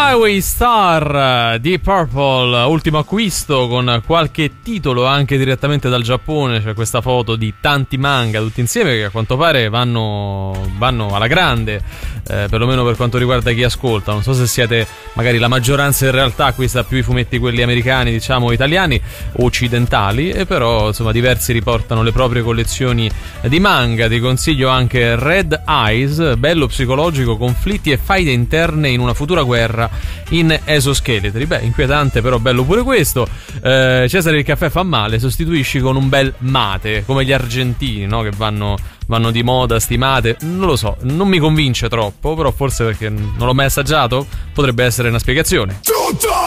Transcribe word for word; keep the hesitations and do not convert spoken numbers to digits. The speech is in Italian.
Highway Star di Purple, ultimo acquisto con qualche titolo anche direttamente dal Giappone. C'è questa foto di tanti manga tutti insieme che a quanto pare vanno, vanno alla grande, eh, perlomeno per quanto riguarda chi ascolta. Non so se siete magari la maggioranza, in realtà acquista più i fumetti quelli americani, diciamo italiani o occidentali, e però insomma diversi riportano le proprie collezioni di manga. Ti consiglio anche Red Eyes, bello psicologico, conflitti e faide interne in una futura guerra in esoscheletri. Beh, inquietante, però bello pure questo. eh, Cesare, il caffè fa male, sostituisci con un bel mate, come gli argentini, no? Che vanno, vanno di moda, stimate. Non lo so, non mi convince troppo, però forse perché non l'ho mai assaggiato potrebbe essere una spiegazione.